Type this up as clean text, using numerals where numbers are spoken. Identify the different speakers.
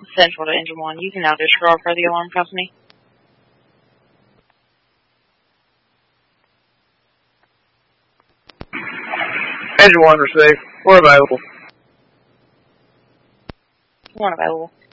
Speaker 1: Central to Engine 1. You can now disregard for the alarm company.
Speaker 2: Engine 1 received. We're available.
Speaker 1: 1 available.